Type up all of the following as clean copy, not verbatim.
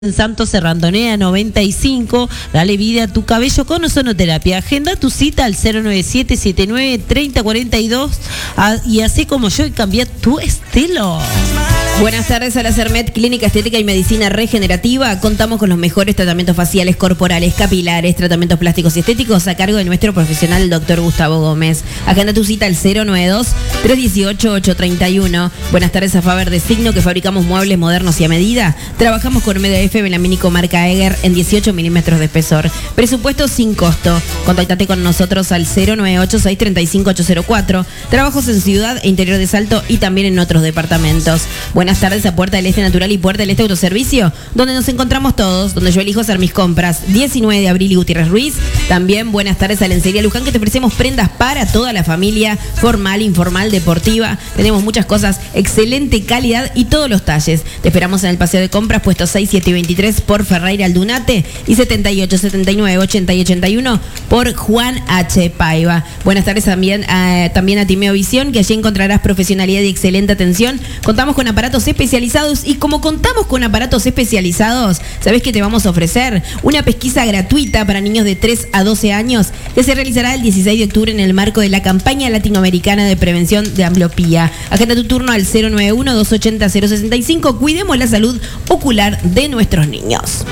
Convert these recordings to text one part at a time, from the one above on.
En Santos Serrandonea 95, dale vida a tu cabello con ozonoterapia. Agenda tu cita al 097-79-3042 y así como yo y cambia tu estilo. Buenas tardes a la Sermet, Clínica Estética y Medicina Regenerativa. Contamos con los mejores tratamientos faciales, corporales, capilares, tratamientos plásticos y estéticos a cargo de nuestro profesional, el doctor Gustavo Gómez. Agenda tu cita al 092-318-831. Buenas tardes a Faber Designo, que fabricamos muebles modernos y a medida. Trabajamos con MDF melamínico marca Eger en 18 milímetros de espesor. Presupuesto sin costo. Contáctate con nosotros al 098-635-804. Trabajos en Ciudad e Interior de Salto y también en otros departamentos. Buenas tardes a Puerta del Este Natural y Puerta del Este Autoservicio, donde nos encontramos todos, donde yo elijo hacer mis compras. 19 de abril y Gutiérrez Ruiz. También buenas tardes a Lencería Luján, que te ofrecemos prendas para toda la familia, formal, informal, deportiva. Tenemos muchas cosas, excelente calidad y todos los talles. Te esperamos en el paseo de compras, puesto 6, 7 y 23 por Ferreira Aldunate y 78, 79, 80 y 81 por Juan H. Paiva. Buenas tardes también a Timeo Visión, que allí encontrarás profesionalidad y excelente atención. Contamos con aparatos especializados y como contamos con aparatos especializados, ¿sabés qué te vamos a ofrecer? Una pesquisa gratuita para niños de 3 a 12 años que se realizará el 16 de octubre en el marco de la campaña latinoamericana de prevención de ambliopía. Agenda tu turno al 091-280-065. Cuidemos la salud ocular de nuestros niños.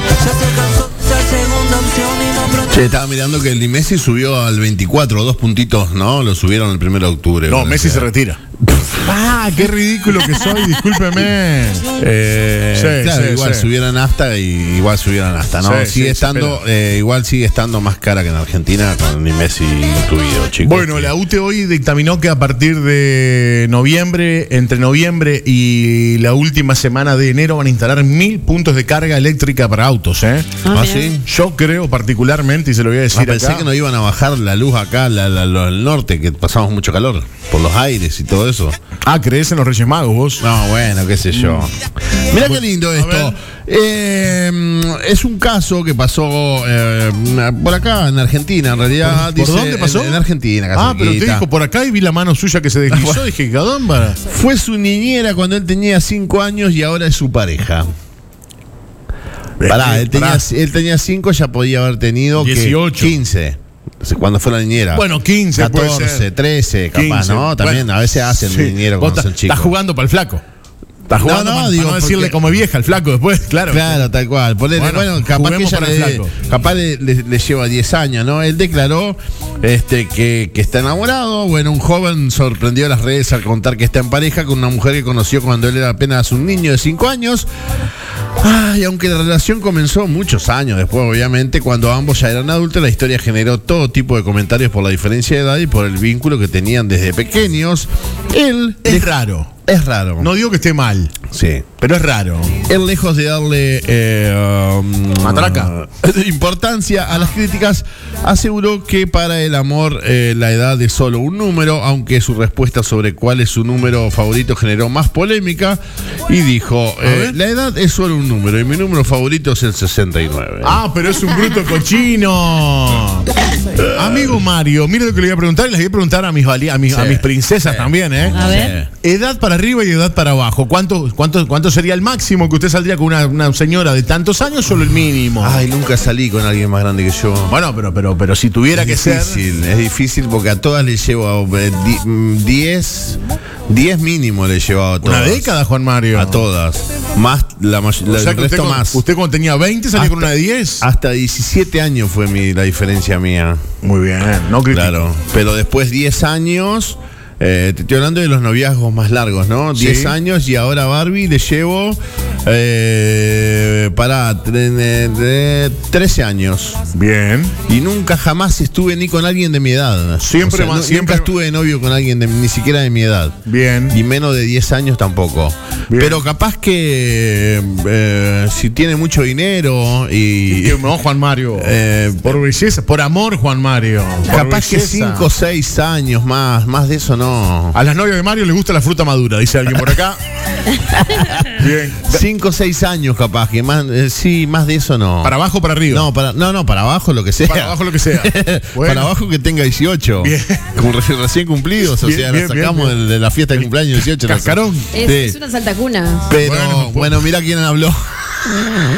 Che, estaba mirando que el Messi subió al 24, 2 puntitos, ¿no? Lo subieron el 1 de octubre. No, Messi se retira. ¡Ah, qué ridículo que soy! Discúlpeme. Claro, igual subieran hasta y igual subieran hasta, ¿no? Sigue estando, igual sigue estando más cara que en Argentina, con el Messi incluido, chicos. Bueno, la UTE hoy dictaminó que a partir de noviembre, entre noviembre y la última semana de enero, van a instalar 1000 puntos de carga eléctrica para autos, ¿eh? ¿Ah, sí? Yo creo particularmente, y se lo voy a decir pensé que no iban a bajar la luz acá al norte, que pasamos mucho calor, por los aires y todo eso. Ah, ¿crees en los Reyes Magos vos? No, bueno, qué sé yo. Mirá qué lindo esto. Es un caso que pasó por acá en Argentina, en realidad. ¿Por dónde pasó? En Argentina, casi. Ah, pero te dijo por acá y vi la mano suya que se deslizó. Dije, ¿cadómbara? Fue su niñera cuando él tenía 5 años y ahora es su pareja. Pará, él tenía 5, ya podía haber tenido 18. 15. Cuando fue la niñera. Bueno, 15, 14, 13, capaz, 15. ¿no? También bueno, a veces hacen niñero cuando son chicos. Estás jugando para el flaco. Estás jugando para no decirle porque... como vieja al flaco después, claro. Claro, tal cual. Bueno, capaz que ella le lleva 10 años, ¿no? Él declaró que está enamorado. Bueno, un joven sorprendió a las redes al contar que está en pareja con una mujer que conoció cuando él era apenas un niño de 5 años. Y aunque la relación comenzó muchos años después, obviamente, cuando ambos ya eran adultos, la historia generó todo tipo de comentarios por la diferencia de edad y por el vínculo que tenían desde pequeños. Es raro. Es raro. No digo que esté mal. Sí. Pero es raro. Él, lejos de darle importancia a las críticas, aseguró que para el amor la edad es solo un número, aunque su respuesta sobre cuál es su número favorito generó más polémica, y dijo, la edad es solo un número y mi número favorito es el 69. Ah, pero es un bruto cochino. Amigo Mario, mire lo que le voy a preguntar, y les voy a preguntar a mis princesas también, ¿eh? A ver. Edad para arriba y edad para abajo. ¿Cuánto sería el máximo que usted saldría con una señora de tantos años, solo el mínimo? Ay, nunca salí con alguien más grande que yo. Bueno, pero si tuviera que ser. Es difícil porque a todas les llevo 10 mínimo le he llevado a todas. ¿Una década, Juan Mario? A todas. Más la mayoría. O sea que más. Usted cuando tenía 20 salía con una de 10. Hasta 17 años fue la diferencia mía. Muy bien, no critico. Claro, pero después 10 años. Te estoy hablando de los noviazgos más largos, ¿no? 10 años y ahora a Barbie le llevo 13 años. Bien. Y nunca jamás estuve ni con alguien de mi edad. Siempre nunca estuve de novio con alguien ni siquiera de mi edad. Bien. Y menos de 10 años tampoco. Bien. Pero capaz que si tiene mucho dinero y... No, Juan Mario. Por belleza, por amor, Juan Mario. Capaz que 5 o 6 años más de eso no. A las novias de Mario les gusta la fruta madura, dice alguien por acá. Bien. 5 o 6 años capaz, que más de eso no. ¿Para abajo o para arriba? No, para abajo lo que sea. Para abajo lo que sea. Bueno. Para abajo que tenga 18. Bien. Como recién cumplidos, o sea, la sacamos de la fiesta de cumpleaños 18. Cascarón. Es una saltacuna. Pero, bueno, mira quién habló.